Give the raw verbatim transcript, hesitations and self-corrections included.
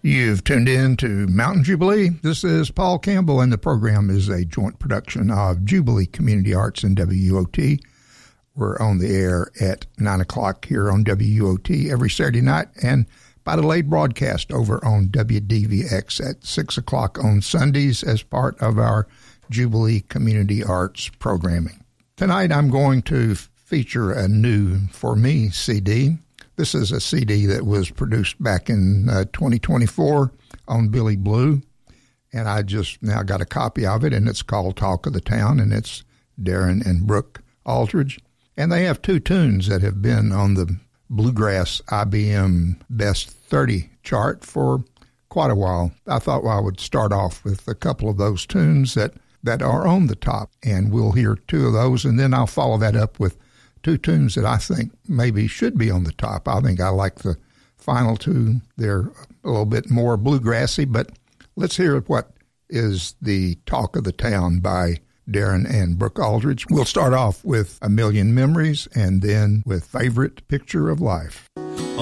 You've tuned in to Mountain Jubilee. This is Paul Campbell, and the program is a joint production of Jubilee Community Arts and W O T. We're on the air at nine o'clock here on W O T every Saturday night, and by delayed broadcast over on W D V X at six o'clock on Sundays as part of our Jubilee Community Arts programming. Tonight I'm going to feature a new For Me C D. This is a C D that was produced back in uh, twenty twenty-four on Billy Blue, and I just now got a copy of it, and it's called Talk of the Town, and it's Darren and Brooke Aldridge. And they have two tunes that have been on the Bluegrass I B M Best thirty chart for quite a while. I thought well, I would start off with a couple of those tunes that, that are on the top, and we'll hear two of those, and then I'll follow that up with two tunes that I think maybe should be on the top. I think I like the final two. They're a little bit more bluegrassy, but let's hear what is the Talk of the Town by Darren and Brooke Aldridge. We'll start off with A Million Memories and then with Favorite Picture of Life.